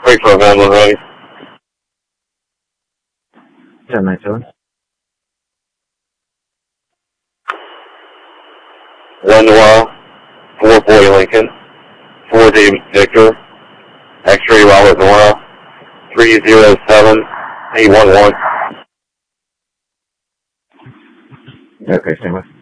Wait for available ready. 1097. 1 Noir, 4 Boy Lincoln, 4 D Victor, X-ray Robert Nora, 307 811. Okay, stand by.